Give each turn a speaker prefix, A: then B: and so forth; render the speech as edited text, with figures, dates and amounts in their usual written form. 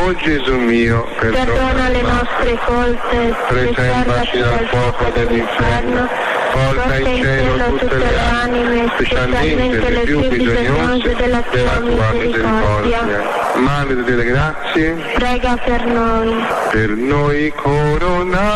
A: O Gesù mio,
B: perdona le nostre colpe,
A: preservaci dal fuoco dell'inferno, porta in cielo tutte le anime, specialmente le più bisognose della tua misericordia. Madre delle grazie,
B: prega per noi.
A: per noi corona